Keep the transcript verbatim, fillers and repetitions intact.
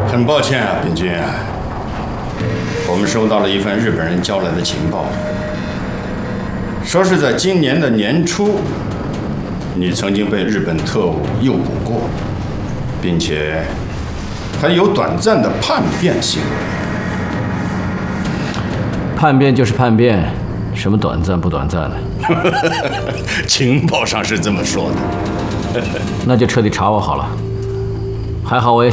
很抱歉啊，秉军啊，我们收到了一份日本人交来的情报，说是在今年的年初，你曾经被日本特务诱捕过，并且还有短暂的叛变行为。 叛变就是叛变，什么短暂不短暂的？ 情报上是这么说的。 那就彻底查我好了。还好我也